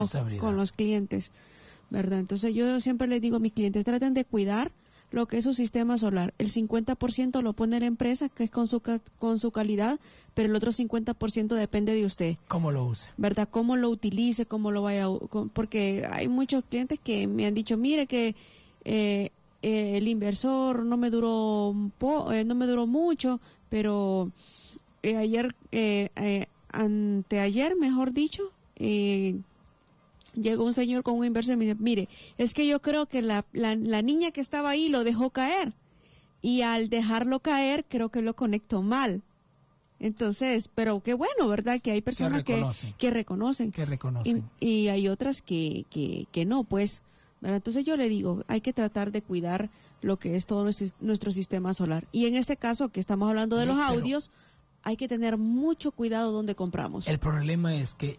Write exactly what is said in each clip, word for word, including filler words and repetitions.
con los clientes, ¿verdad? Entonces yo siempre les digo a mis clientes, traten de cuidar lo que es su sistema solar. El cincuenta por ciento lo pone la empresa, que es con su con su calidad, pero el otro cincuenta por ciento depende de usted. ¿Cómo lo use? ¿Verdad? Cómo lo utilice, cómo lo vaya, porque hay muchos clientes que me han dicho, mire que eh, eh, el inversor no me duró po eh, no me duró mucho, pero eh, ayer, eh, eh, anteayer, mejor dicho, eh, llegó un señor con un inversor y me dice, mire, es que yo creo que la, la, la niña que estaba ahí lo dejó caer, y al dejarlo caer creo que lo conectó mal. Entonces, pero qué bueno, ¿verdad? Que hay personas que reconocen, que, que reconocen, que reconocen. Y, y hay otras que, que, que no, pues, ¿verdad? Entonces yo le digo, hay que tratar de cuidar lo que es todo nuestro, nuestro sistema solar. Y en este caso que estamos hablando de sí, los audios, hay que tener mucho cuidado donde compramos. El problema es que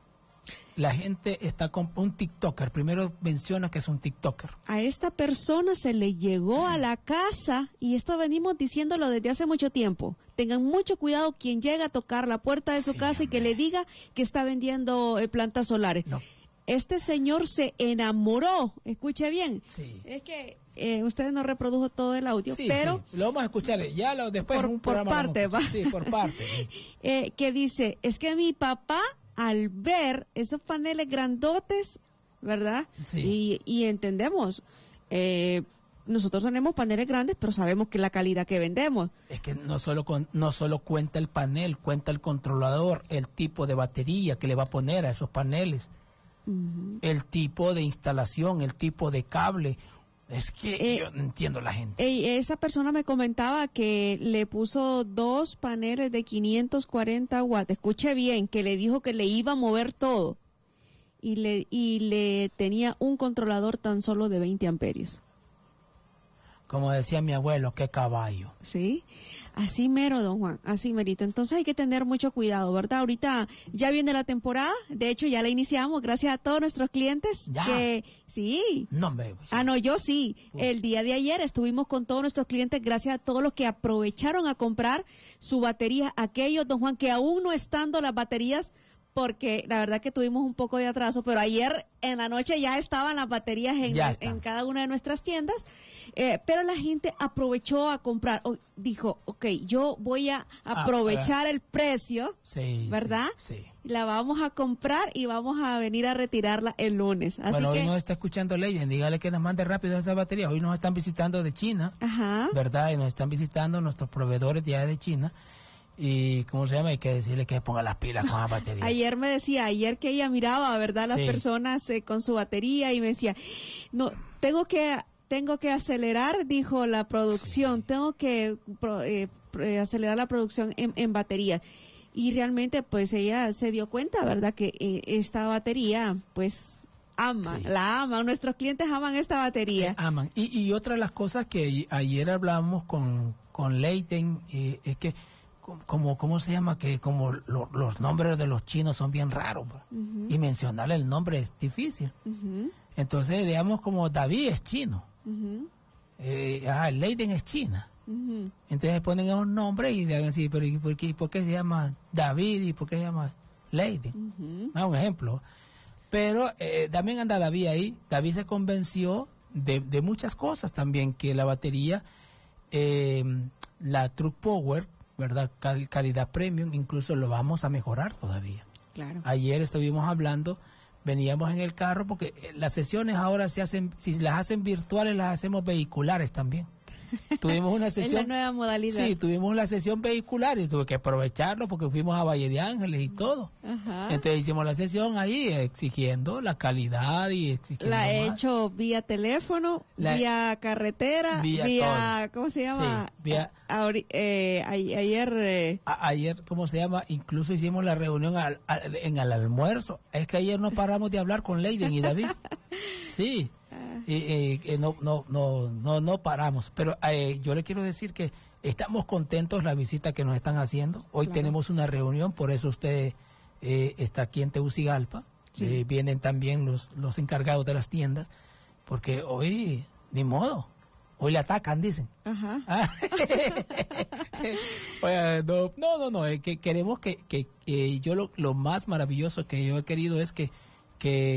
la gente está con un TikToker. Primero menciona que es un TikToker. A esta persona se le llegó a la casa, y esto venimos diciéndolo desde hace mucho tiempo. Tengan mucho cuidado quien llega a tocar la puerta de su sí, casa hombre. y que le diga que está vendiendo eh, plantas solares. No. Este señor se enamoró. Escuche bien. Sí. Es que eh, ustedes no reprodujo todo el audio, sí, pero sí. Lo vamos a escuchar ya lo, después por, en un por programa. parte, va. Sí, por parte. Sí. eh, que dice, es que mi papá, al ver esos paneles grandotes, ¿verdad? Sí. Y, y entendemos, eh, nosotros tenemos paneles grandes, pero sabemos que la calidad que vendemos. Es que no solo con, no solo cuenta el panel, cuenta el controlador, el tipo de batería que le va a poner a esos paneles, uh-huh. el tipo de instalación, el tipo de cable. Es que eh, yo no entiendo la gente. Eh, esa persona me comentaba que le puso dos paneles de quinientos cuarenta watts. Escuche bien, que le dijo que le iba a mover todo. Y le, y le tenía un controlador tan solo de veinte amperios. Como decía mi abuelo, qué caballo. Sí, así mero, don Juan, así merito. Entonces hay que tener mucho cuidado, ¿verdad? Ahorita ya viene la temporada, de hecho ya la iniciamos, gracias a todos nuestros clientes. Ya. Que, sí. No me. Ah, no, yo sí. Uf. El día de ayer estuvimos con todos nuestros clientes, gracias a todos los que aprovecharon a comprar su batería. Aquellos, don Juan, que aún no estando las baterías, porque la verdad que tuvimos un poco de atraso, pero ayer en la noche ya estaban las baterías en, la, en cada una de nuestras tiendas, eh, pero la gente aprovechó a comprar, o, dijo, ok, yo voy a aprovechar ah, el precio, sí, ¿verdad? Sí, sí. La vamos a comprar y vamos a venir a retirarla el lunes. Así bueno, que, hoy nos está escuchando Leyen, dígale que nos mande rápido esa batería. Hoy nos están visitando de China, ajá. ¿verdad? Y nos están visitando nuestros proveedores ya de China. Y, ¿cómo se llama? Hay que decirle que ponga las pilas con la batería. Ayer me decía, ayer que ella miraba, ¿verdad? Las sí. personas eh, con su batería y me decía, no, tengo que, tengo que acelerar, dijo la producción, sí. tengo que pro, eh, acelerar la producción en, en batería. Y realmente, pues ella se dio cuenta, ¿verdad? Que eh, esta batería, pues, ama, sí. la ama, nuestros clientes aman esta batería. Eh, aman. Y, y otra de las cosas que ayer hablamos con, con Leiden, eh, es que, como cómo se llama, que como lo, los nombres de los chinos son bien raros, uh-huh. y mencionarle el nombre es difícil. Uh-huh. Entonces, digamos, como David es chino, uh-huh. eh, ah, Leiden es china. Uh-huh. Entonces ponen esos nombres y digan así, pero ¿y por qué, por qué se llama David y por qué se llama Leiden? Uh-huh. Ah, un ejemplo. Pero eh, también anda David ahí. David se convenció de, de muchas cosas también, que la batería, eh, la Truck Power, ¿verdad? Cal- calidad premium, incluso lo vamos a mejorar todavía. Claro. Ayer estuvimos hablando, veníamos en el carro, porque las sesiones ahora se hacen, si las hacen virtuales, las hacemos vehiculares también. Tuvimos una sesión. Es la nueva modalidad. Sí, tuvimos la sesión vehicular y tuve que aprovecharlo porque fuimos a Valle de Ángeles y todo. Ajá. Entonces hicimos la sesión ahí exigiendo la calidad y exigiendo. La he más. hecho vía teléfono, la, vía carretera, vía, vía ¿cómo se llama? Sí, vía, a, a, eh, a, ayer. Eh, a, ayer, ¿cómo se llama? Incluso hicimos la reunión al, al, en el almuerzo. Es que ayer no paramos de hablar con Leiden y David. Sí. Y, y, y no, no, no, no, no paramos, pero eh, yo le quiero decir que estamos contentos la visita que nos están haciendo. Hoy claro. tenemos una reunión, por eso usted eh, está aquí en Tegucigalpa. Sí. Eh, vienen también los, los encargados de las tiendas, porque hoy, ni modo, hoy le atacan, dicen. Ajá. Ah. Oye, no, no, no, no, es que queremos que, que, que yo lo, lo más maravilloso que yo he querido es que que